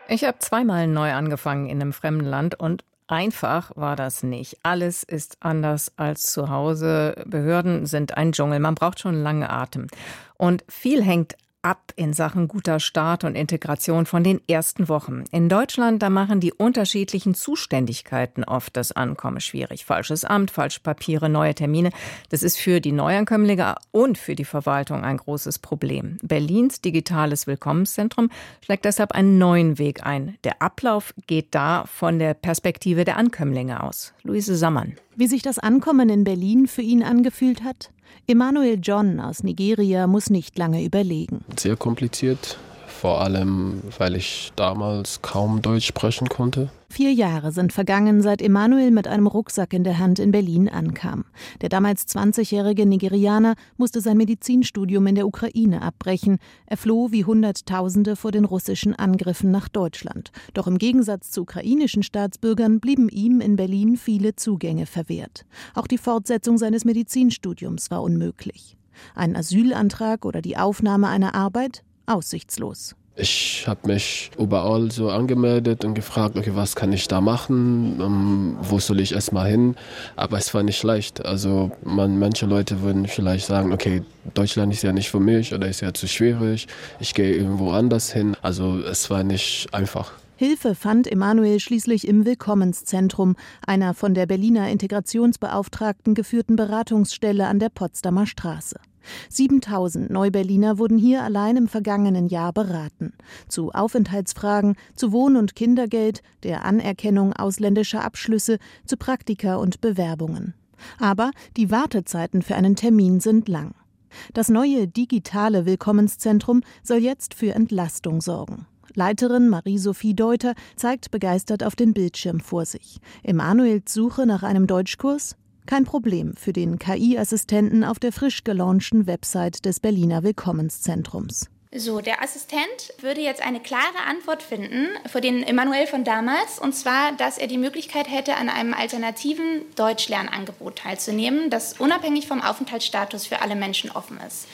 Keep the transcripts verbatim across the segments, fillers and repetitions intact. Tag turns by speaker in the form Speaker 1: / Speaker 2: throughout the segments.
Speaker 1: Ich habe zweimal neu angefangen in einem fremden Land und einfach war das nicht. Alles ist anders als zu Hause. Behörden sind ein Dschungel. Man braucht schon lange Atem. Und viel hängt ab in Sachen guter Start und Integration von den ersten Wochen. In Deutschland, da machen die unterschiedlichen Zuständigkeiten oft das Ankommen schwierig. Falsches Amt, falsche Papiere, neue Termine. Das ist für die Neuankömmlinge und für die Verwaltung ein großes Problem. Berlins digitales Willkommenszentrum schlägt deshalb einen neuen Weg ein. Der Ablauf geht da von der Perspektive der Ankömmlinge aus. Luise Sammann.
Speaker 2: Wie sich das Ankommen in Berlin für ihn angefühlt hat? Emmanuel John aus Nigeria muss nicht lange überlegen.
Speaker 3: Sehr kompliziert, vor allem, weil ich damals kaum Deutsch sprechen konnte.
Speaker 2: Vier Jahre sind vergangen, seit Emmanuel mit einem Rucksack in der Hand in Berlin ankam. Der damals zwanzigjährige Nigerianer musste sein Medizinstudium in der Ukraine abbrechen. Er floh wie Hunderttausende vor den russischen Angriffen nach Deutschland. Doch im Gegensatz zu ukrainischen Staatsbürgern blieben ihm in Berlin viele Zugänge verwehrt. Auch die Fortsetzung seines Medizinstudiums war unmöglich. Ein Asylantrag oder die Aufnahme einer Arbeit? Aussichtslos.
Speaker 3: Ich habe mich überall so angemeldet und gefragt, okay, was kann ich da machen, um, wo soll ich erstmal hin, aber es war nicht leicht. Also man, manche Leute würden vielleicht sagen, okay, Deutschland ist ja nicht für mich oder ist ja zu schwierig, ich gehe irgendwo anders hin. Also es war nicht einfach.
Speaker 2: Hilfe fand Emmanuel schließlich im Willkommenszentrum, einer von der Berliner Integrationsbeauftragten geführten Beratungsstelle an der Potsdamer Straße. siebentausend Neuberliner wurden hier allein im vergangenen Jahr beraten. Zu Aufenthaltsfragen, zu Wohn- und Kindergeld, der Anerkennung ausländischer Abschlüsse, zu Praktika und Bewerbungen. Aber die Wartezeiten für einen Termin sind lang. Das neue digitale Willkommenszentrum soll jetzt für Entlastung sorgen. Leiterin Marie-Sophie Deuter zeigt begeistert auf den Bildschirm vor sich. Emmanuels Suche nach einem Deutschkurs? Kein Problem für den K I-Assistenten auf der frisch gelaunchten Website des Berliner Willkommenszentrums.
Speaker 4: So, der Assistent würde jetzt eine klare Antwort finden für den Emmanuel von damals, und zwar, dass er die Möglichkeit hätte, an einem alternativen Deutschlernangebot teilzunehmen, das unabhängig vom Aufenthaltsstatus für alle Menschen offen ist.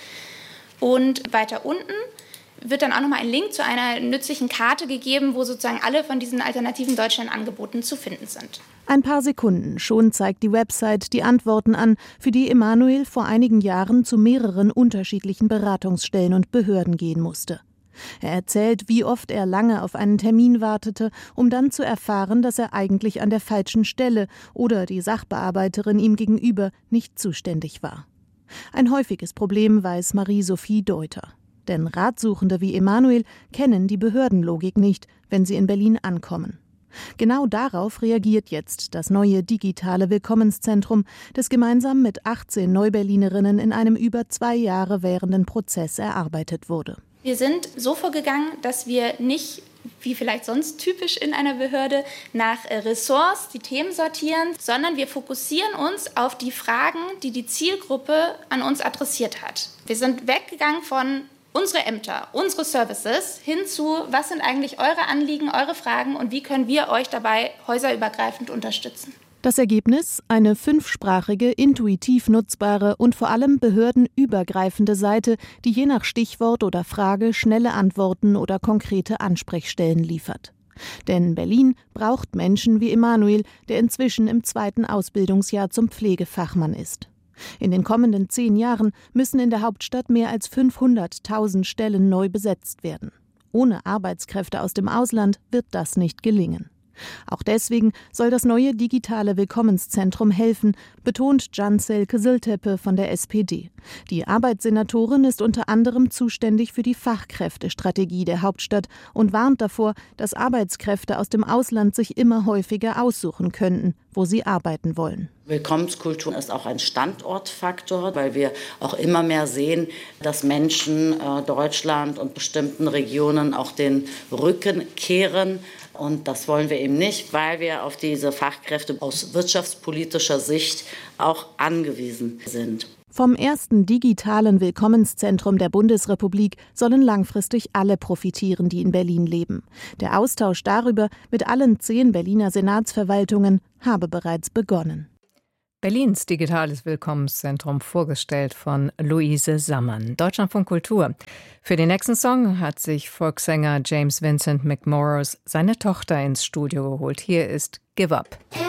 Speaker 4: Und weiter unten wird dann auch nochmal ein Link zu einer nützlichen Karte gegeben, wo sozusagen alle von diesen alternativen Deutschlandangeboten zu finden sind.
Speaker 2: Ein paar Sekunden, schon zeigt die Website die Antworten an, für die Emmanuel vor einigen Jahren zu mehreren unterschiedlichen Beratungsstellen und Behörden gehen musste. Er erzählt, wie oft er lange auf einen Termin wartete, um dann zu erfahren, dass er eigentlich an der falschen Stelle oder die Sachbearbeiterin ihm gegenüber nicht zuständig war. Ein häufiges Problem weiß Marie-Sophie Deuter. Denn Ratsuchende wie Emmanuel kennen die Behördenlogik nicht, wenn sie in Berlin ankommen. Genau darauf reagiert jetzt das neue digitale Willkommenszentrum, das gemeinsam mit achtzehn Neuberlinerinnen in einem über zwei Jahre währenden Prozess erarbeitet wurde.
Speaker 4: Wir sind so vorgegangen, dass wir nicht, wie vielleicht sonst typisch in einer Behörde, nach Ressorts die Themen sortieren, sondern wir fokussieren uns auf die Fragen, die die Zielgruppe an uns adressiert hat. Wir sind weggegangen von unsere Ämter, unsere Services hin zu, was sind eigentlich eure Anliegen, eure Fragen und wie können wir euch dabei häuserübergreifend unterstützen.
Speaker 2: Das Ergebnis? Eine fünfsprachige, intuitiv nutzbare und vor allem behördenübergreifende Seite, die je nach Stichwort oder Frage schnelle Antworten oder konkrete Ansprechstellen liefert. Denn Berlin braucht Menschen wie Emmanuel, der inzwischen im zweiten Ausbildungsjahr zum Pflegefachmann ist. In den kommenden zehn Jahren müssen in der Hauptstadt mehr als fünfhunderttausend Stellen neu besetzt werden. Ohne Arbeitskräfte aus dem Ausland wird das nicht gelingen. Auch deswegen soll das neue digitale Willkommenszentrum helfen, betont Canselke Siltepe von der S P D. Die Arbeitssenatorin ist unter anderem zuständig für die Fachkräftestrategie der Hauptstadt und warnt davor, dass Arbeitskräfte aus dem Ausland sich immer häufiger aussuchen könnten, wo sie arbeiten wollen.
Speaker 5: Willkommenskultur ist auch ein Standortfaktor, weil wir auch immer mehr sehen, dass Menschen äh, Deutschland und bestimmten Regionen auch den Rücken kehren. Und das wollen wir eben nicht, weil wir auf diese Fachkräfte aus wirtschaftspolitischer Sicht auch angewiesen sind.
Speaker 2: Vom ersten digitalen Willkommenszentrum der Bundesrepublik sollen langfristig alle profitieren, die in Berlin leben. Der Austausch darüber mit allen zehn Berliner Senatsverwaltungen habe bereits begonnen.
Speaker 1: Berlins digitales Willkommenszentrum, vorgestellt von Luise Sammann. Deutschlandfunk Kultur. Für den nächsten Song hat sich Folksänger James Vincent McMorrows seine Tochter ins Studio geholt. Hier ist Give Up.